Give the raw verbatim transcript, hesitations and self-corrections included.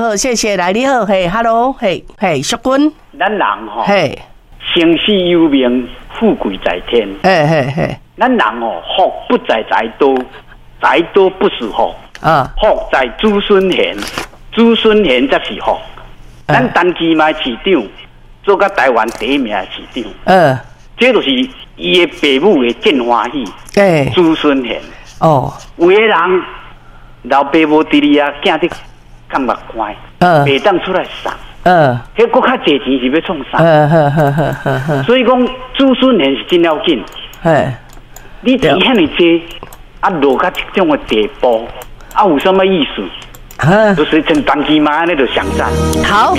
好，谢谢，来你好，嘿 ，Hello， 嘿，嘿，淑君， 咱人吼， 嘿， 生死有命，富贵在天。 嘿嘿嘿， 咱人吼，福不在财多，财多不是福， 啊， 福在子孙贤，子孙贤才是福。咱陈其迈市长做甲台湾第一名的市长， 嗯， 这就是伊的父母的真欢喜， 哎， 子孙贤。 哦， 有的人老爸无伫哩啊，囝伫感觉乖， 嗯， 袂当出来送， 嗯， 迄搁较济钱是要创啥？ 嗯呵呵呵呵呵， 所以讲子孙贤是真要紧。 哎， 你钱遐尼济，啊落到这种的地步，啊有什么意思？ 哈， 就是像陈其迈安尼就上山。 好。